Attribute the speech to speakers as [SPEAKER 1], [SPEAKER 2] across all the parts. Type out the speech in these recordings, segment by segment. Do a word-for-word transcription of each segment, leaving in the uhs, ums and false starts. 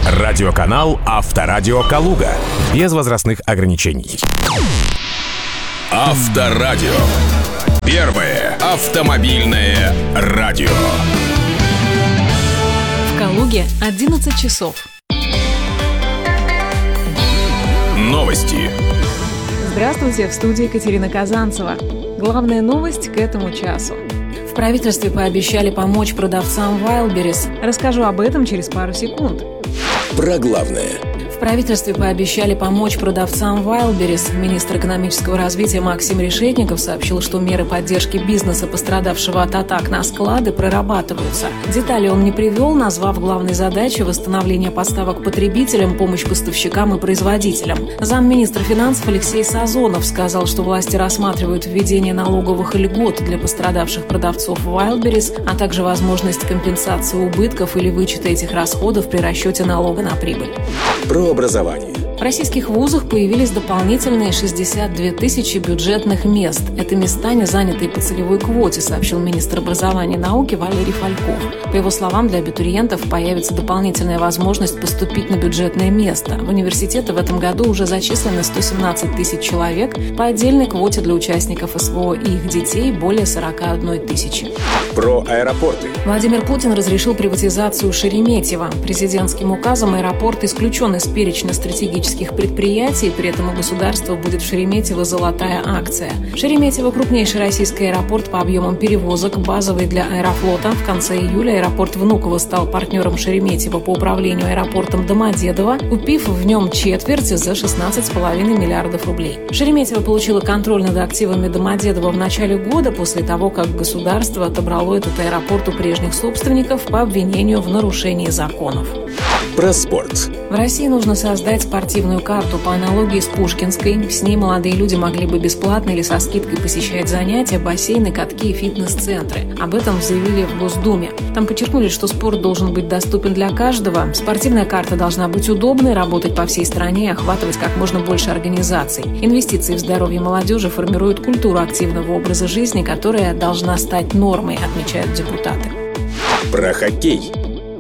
[SPEAKER 1] Радиоканал «Авторадио Калуга». Без возрастных ограничений.
[SPEAKER 2] Авторадио. Первое автомобильное радио.
[SPEAKER 3] В Калуге одиннадцать часов.
[SPEAKER 2] Новости.
[SPEAKER 3] Здравствуйте, в студии Екатерина Казанцева. Главная новость к этому часу.
[SPEAKER 4] В правительстве пообещали помочь продавцам Wildberries.
[SPEAKER 3] Расскажу об этом через пару секунд.
[SPEAKER 2] Про главное.
[SPEAKER 4] В правительстве пообещали помочь продавцам Wildberries. Министр экономического развития Максим Решетников сообщил, что меры поддержки бизнеса, пострадавшего от атак на склады, прорабатываются. Детали он не привел, назвав главной задачей восстановление поставок потребителям, помощь поставщикам и производителям. Замминистра финансов Алексей Сазонов сказал, что власти рассматривают введение налоговых льгот для пострадавших продавцов Wildberries, а также возможность компенсации убытков или вычета этих расходов при расчете налога на прибыль.
[SPEAKER 2] Про образование.
[SPEAKER 4] В российских вузах появились дополнительные шестьдесят две тысячи бюджетных мест. Это места, не занятые по целевой квоте, сообщил министр образования и науки Валерий Фальков. По его словам, для абитуриентов появится дополнительная возможность поступить на бюджетное место. В университеты в этом году уже зачислено сто семнадцать тысяч человек, по отдельной квоте для участников СВО и их детей более сорок одна тысяча.
[SPEAKER 2] Про аэропорты.
[SPEAKER 4] Владимир Путин разрешил приватизацию Шереметьево. Президентским указом аэропорт исключен из перечня стратегических предприятий, при этом у государства будет в Шереметьево золотая акция. Шереметьево – крупнейший российский аэропорт по объемам перевозок, базовый для Аэрофлота. В конце июля аэропорт Внуково стал партнером Шереметьево по управлению аэропортом Домодедово, купив в нем четверть за шестнадцать с половиной миллиардов рублей. Шереметьево получило контроль над активами Домодедово в начале года, после того, как государство отобрало этот аэропорт у прежних собственников по обвинению в нарушении законов.
[SPEAKER 2] Про спорт.
[SPEAKER 4] В России нужно создать спортивную карту по аналогии с Пушкинской. С ней молодые люди могли бы бесплатно или со скидкой посещать занятия, бассейны, катки и фитнес-центры. Об этом заявили в Госдуме. Там подчеркнули, что спорт должен быть доступен для каждого. Спортивная карта должна быть удобной, работать по всей стране и охватывать как можно больше организаций. Инвестиции в здоровье молодежи формируют культуру активного образа жизни, которая должна стать нормой, отмечают депутаты.
[SPEAKER 2] Про хоккей.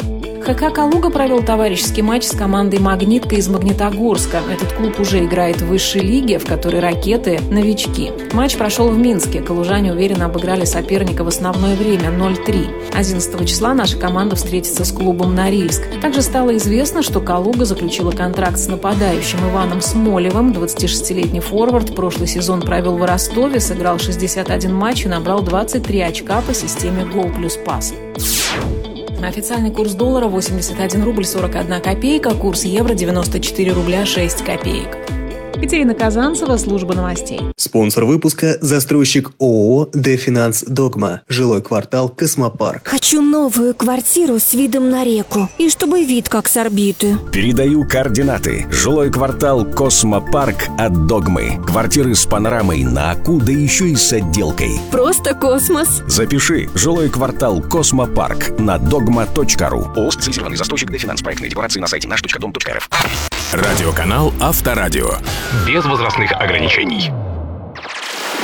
[SPEAKER 4] ХК «Калуга» провел товарищеский матч с командой «Магнитка» из Магнитогорска. Этот клуб уже играет в высшей лиге, в которой «Ракеты» – новички. Матч прошел в Минске. Калужане уверенно обыграли соперника в основное время – ноль три. одиннадцатого числа наша команда встретится с клубом «Норильск». Также стало известно, что «Калуга» заключила контракт с нападающим Иваном Смолевым. двадцатишестилетний форвард прошлый сезон провел в Ростове, сыграл шестьдесят один матч и набрал двадцать три очка по системе «Гол плюс пас». Официальный курс доллара восемьдесят один рубль сорок одна копейка, курс евро девяносто четыре рубля шесть копеек.
[SPEAKER 3] Екатерина Казанцева, служба новостей.
[SPEAKER 5] Спонсор выпуска – застройщик ООО «Дефинанс Догма». Жилой квартал «Космопарк».
[SPEAKER 6] Хочу новую квартиру с видом на реку. И чтобы вид как с орбиты.
[SPEAKER 1] Передаю координаты. Жилой квартал «Космопарк» от «Догмы». Квартиры с панорамой на Аку, да еще и с отделкой.
[SPEAKER 6] Просто космос.
[SPEAKER 1] Запиши. Жилой квартал «Космопарк» на догма точка ру. ООО «Специализированный застройщик Дефинанс». Проектные декорации на сайте наш точка дом точка рф.
[SPEAKER 2] Радиоканал «Авторадио».
[SPEAKER 1] Без возрастных ограничений.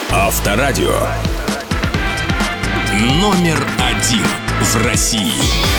[SPEAKER 2] Авторадио. Номер один в России.